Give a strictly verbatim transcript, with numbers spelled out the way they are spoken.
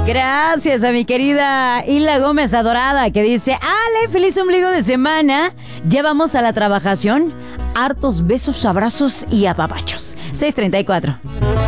Gracias a mi querida Hilda Gómez Adorada, que dice: Ale, feliz ombligo de semana. Ya vamos a la trabajación. Hartos besos, abrazos y apapachos. seis treinta y cuatro.